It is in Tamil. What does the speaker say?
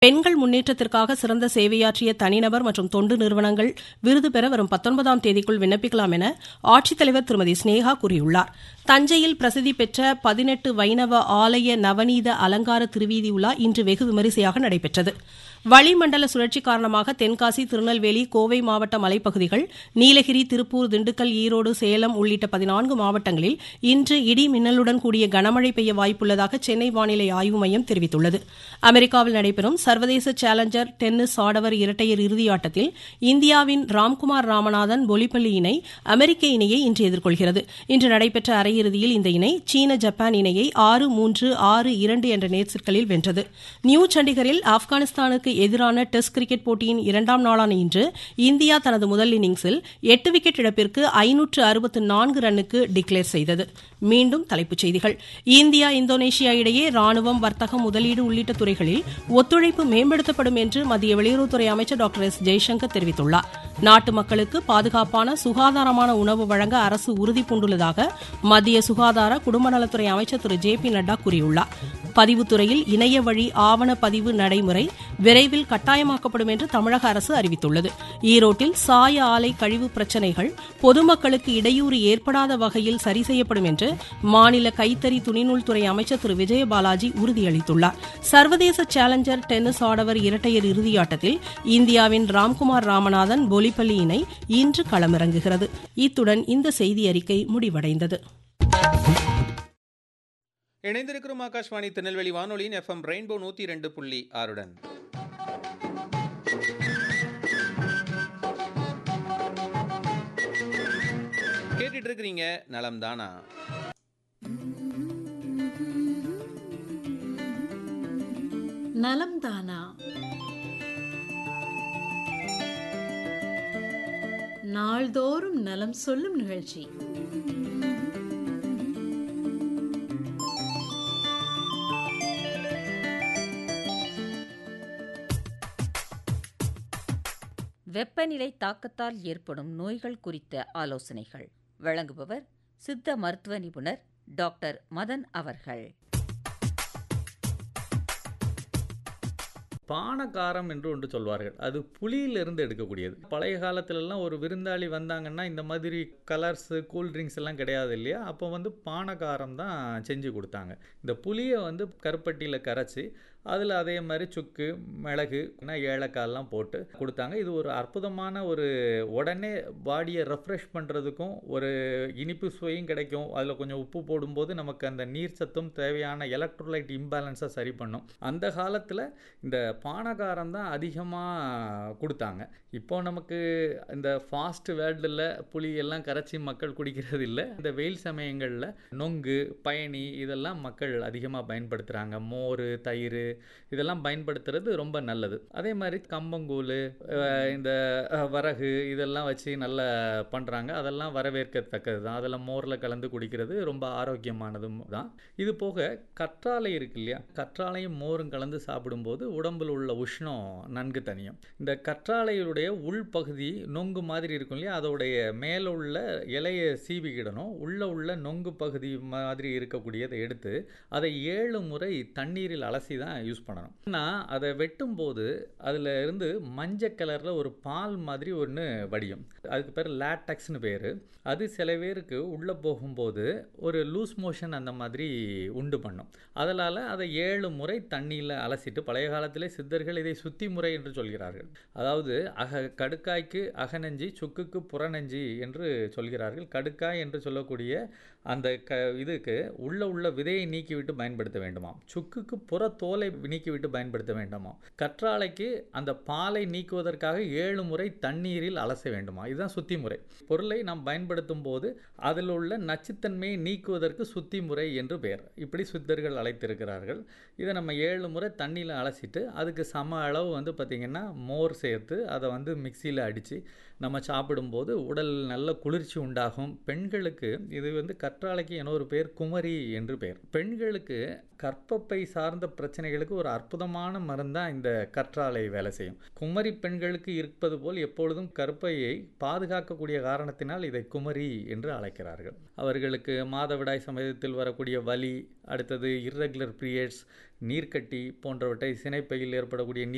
பெண்கள் முன்னேற்றத்திற்காக சிறந்த சேவையாற்றிய தனிநபர் மற்றும் தொண்டு நிறுவனங்கள் விருது பெற வரும் 19ஆம் தேதிக்குள் விண்ணப்பிக்கலாம் என ஆட்சித்தலைவர் திருமதி ஸ்னேகா கூறியுள்ளார். தஞ்சையில் பிரசித்தி பெற்ற 18 வைணவ ஆலய நவநீத அலங்கார திருவீதி உலா இன்று வெகு விமரிசையாக நடைபெற்றது. வளிமண்டல சுழற்சி காரணமாக தென்காசி, திருநெல்வேலி, கோவை மாவட்ட மலைப்பகுதிகள், நீலகிரி, திருப்பூர், திண்டுக்கல், ஈரோடு, சேலம் உள்ளிட்ட 14 மாவட்டங்களில் இன்று இடி மின்னலுடன் கூடிய கனமழை பெய்ய வாய்ப்புள்ளதாக சென்னை வானிலை ஆய்வு மையம் தெரிவித்துள்ளது. அமெரிக்காவில் நடைபெறும் சர்வதேச சேலஞ்சர் டென்னிஸ் ஆடவர் இரட்டையர் இறுதியாட்டத்தில் இந்தியாவின் ராம்குமார் ராமநாதன் பொலிப்பள்ளி இணை அமெரிக்க இணையை இன்று எதிர்கொள்கிறது. இன்று நடைபெற்ற அரையிறுதியில் இந்த இணை சீன, ஜப்பான் இணையை 6-3, 6-2 என்ற நேர் செட்களில் வென்றது. நியூ சண்டிகரில் ஆப்கானிஸ்தானுக்கு எதிரான டெஸ்ட் கிரிக்கெட் போட்டியின் 2ஆம் நாளான இன்று இந்தியா தனது முதல் இன்னிங்ஸில் 8 விக்கெட் இழப்பிற்கு 564 ரன்னுக்கு டிக்ளேர் செய்தது. மீண்டும் தலைப்புச் செய்திகள். இந்தியா, இந்தோனேஷியா இடையே ராணுவம், வர்த்தகம், முதலீடு உள்ளிட்ட துறைகளில் ஒத்துழைப்பு மேம்படுத்தப்படும் என்று மத்திய வெளியுறவுத்துறை அமைச்சர் டாக்டர் எஸ். ஜெய்சங்கர் தெரிவித்துள்ளார். நாட்டு மக்களுக்கு பாதுகாப்பான, சுகாதாரமான உணவு வழங்க அரசு உறுதிபூண்டுள்ளதாக மத்திய சுகாதார, குடும்பநலத்துறை அமைச்சர் திரு ஜே பி நட்டா கூறியுள்ளார். பதிவுத்துறையில் இணைய வழி ஆவண பதிவு நடைமுறை விரைவில் கட்டாயமாக்கப்படும் என்று தமிழக அரசு அறிவித்துள்ளது. ஈரோட்டில் சாய ஆலை கழிவு பிரச்சினைகள் பொதுமக்களுக்கு இடையூறு ஏற்படாத வகையில் சரி செய்யப்படும் என்று மாநில கைத்தறி துணிநூல் துறை அமைச்சர் திரு விஜயபாலாஜி உறுதியளித்துள்ளார். சர்வதேச சேலஞ்சர் டென்னிஸ் ஆடவர் இரட்டையர் இறுதியாட்டத்தில் இந்தியாவின் ராம்குமார் ராமநாதன் பொலிப்பள்ளி இணை இன்று களமிறங்குகிறது. இத்துடன் இந்த செய்தி அறிக்கை முடிவடைந்தது. இணைந்திருக்கிறோம் ஆகாஷ்வாணி திருநெல்வேலி வானொலியின் FM ரெயின்போ 102.6 கேட்டுட்டு இருக்கிறீங்க நலம்தானா. நலம்தானா நாள்தோறும் நலம் சொல்லும் நிகழ்ச்சி. வெப்பநிலை தாக்கத்தால் ஏற்படும் நோய்கள் குறித்த ஆலோசனைகள் வழங்குபவர் சித்த மருத்துவ நிபுணர் டாக்டர் மதன் அவர்கள். பானகாரம் என்று ஒன்று சொல்வார்கள். அது புளியிலிருந்து எடுக்கக்கூடியது. பழைய காலத்திலலாம் ஒரு விருந்தாளி வந்தாங்கன்னா இந்த மாதிரி கலர்ஸு, கூல்ட்ரிங்க்ஸ் எல்லாம் கிடையாது இல்லையா? அப்போ பானகாரம் தான் செஞ்சு கொடுத்தாங்க. இந்த புளியை கருப்பட்டியில் கரைச்சி அதில் அதே மாதிரி சுக்கு, மிளகு, ஏலக்காயெல்லாம் போட்டு கொடுத்தாங்க. இது ஒரு அற்புதமான ஒரு உடனே பாடியை ரெஃப்ரெஷ் பண்ணுறதுக்கும் ஒரு இனிப்பு சுவையும் கிடைக்கும். அதில் கொஞ்சம் உப்பு போடும்போது நமக்கு அந்த நீர் சத்தும் தேவையான எலக்ட்ரோலைட் இம்பேலன்ஸை சரி பண்ணும். அந்த காலத்தில் இந்த பானகாரம் தான் அதிகமாக கொடுத்தாங்க. இப்போ நமக்கு இந்த ஃபாஸ்ட் வேர்ல்டில் புளியெல்லாம் கரைச்சி மக்கள் குடிக்கிறது இல்லை. இந்த வெயில் சமயங்களில் நொங்கு, பயணி இதெல்லாம் மக்கள் அதிகமாக பயன்படுத்துகிறாங்க. மோர், தயிர் இதெல்லாம் பயன்படுத்துறது ரொம்ப நல்லது. அதே மாதிரி கம்பங்கூழ், இந்த வரகு இதெல்லாம் வச்சு நல்லா பண்ணுறாங்க. அதெல்லாம் வரவேற்கத்தக்கது தான். அதெல்லாம் மோரில் கலந்து குடிக்கிறது ரொம்ப ஆரோக்கியமானதும் தான். இது போக கற்றாழை இருக்கு இல்லையா? கற்றாழையும் மோரும் கலந்து சாப்பிடும்போது உடம்பில் உள்ள உஷ்ணம் நன்கு தணியும். இந்த கற்றாழையுடைய உள்பகுதி நொங்கு மாதிரி இருக்கும் இல்லையா? அதோடைய மேலே உள்ள இலையை சீவிக்கிடணும். உள்ள நொங்கு பகுதி மாதிரி இருக்கக்கூடியதை எடுத்து அதை 7 முறை தண்ணீரில் அலசி தான் யூஸ் பண்ணணும். ஆனால் அதை வெட்டும் போது அதில் இருந்து மஞ்சள் கலரில் ஒரு பால் மாதிரி ஒன்று வடியும். அதுக்கு பேர் லேட்டக்ஸ்னு பேர். அது சில பேருக்கு உள்ளே போகும்போது ஒரு லூஸ் மோஷன் அந்த மாதிரி உண்டு பண்ணும். அதனால் அதை 7 முறை தண்ணியில் அலசிட்டு, பழைய காலத்திலே சித்தர்கள் இதை சுத்தி முறை என்று சொல்கிறார்கள். அதாவது கடுக்காய்க்கு அகநெஞ்சி, சுக்குக்கு புறநெஞ்சி என்று சொல்கிறார்கள். கடுக்காய் என்று சொல்லக்கூடிய அந்த இதுக்கு உள்ள விதையை நீக்கிவிட்டு பயன்படுத்த வேண்டுமாம். சுக்குக்கு புற தோலை நீக்கிவிட்டு பயன்படுத்த வேண்டுமாம். கற்றாழைக்கு அந்த பாலை நீக்குவதற்காக 7 முறை தண்ணீரில் அலச வேண்டுமா. இதுதான் சுத்தி முறை. பொருளை நாம் பயன்படுத்தும் போது அதில் உள்ள நச்சுத்தன்மையை நீக்குவதற்கு சுத்தி முறை என்று பெயர். இப்படி சித்தர்கள் அழைத்திருக்கிறார்கள். இதை நம்ம 7 முறை தண்ணியில் அலசிட்டு அதுக்கு சம அளவு பார்த்திங்கன்னா மோர் சேர்த்து அதை மிக்சியில் அடித்து நம்ம சாப்பிடும்போது உடல் நல்ல குளிர்ச்சி உண்டாகும். பெண்களுக்கு இது கற்றாழைக்கு இன்னொரு பேர் குமரி என்று பெயர். பெண்களுக்கு கர்ப்பப்பை சார்ந்த பிரச்சனைகளுக்கு ஒரு அற்புதமான மருந்தான் இந்த கற்றாழை வேலை செய்யும். குமரி பெண்களுக்கு இருப்பது போல் எப்பொழுதும் கர்ப்பையை பாதுகாக்கக்கூடிய காரணத்தினால் இதை குமரி என்று அழைக்கிறார்கள். அவர்களுக்கு மாதவிடாய் சமயத்தில் வரக்கூடிய வலி, அடுத்தது இர்ரெகுலர் பீரியட்ஸ், நீர்க்கட்டி போன்றவற்றை, சினைப்பையில் ஏற்படக்கூடிய